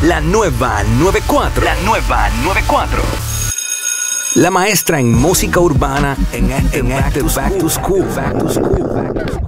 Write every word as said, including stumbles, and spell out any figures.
La nueva noventa y cuatro. La nueva noventa y cuatro. La maestra en música urbana en este Back to School. Back to School.